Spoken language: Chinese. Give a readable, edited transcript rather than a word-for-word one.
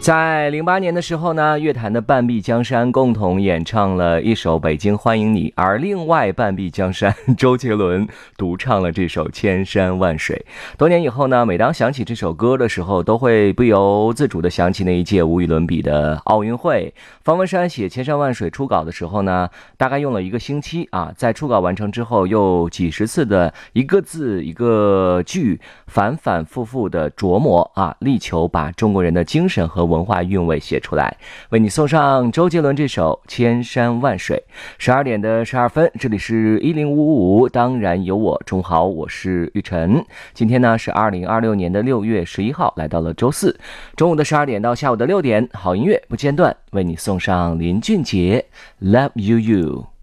在08年的时候呢，乐坛的半壁江山共同演唱了一首《北京欢迎你》，而另外半壁江山周杰伦独唱了这首《千山万水》。多年以后呢，每当想起这首歌的时候，都会不由自主地想起那一届无与伦比的奥运会。方文山写《千山万水》初稿的时候呢，大概用了1个星期啊，在初稿完成之后，又几十次的一个字一个句反反复复的琢磨啊，力求把中国人的精神和文化韵味写出来。为你送上周杰伦这首《千山万水》。12点的12分，这里是10555，当然有我。中午好，我是玉晨。今天呢是2026年的6月11号，来到了周四中午的12点到下午的6点，好音乐不间断，为你送上林俊杰 Love You You。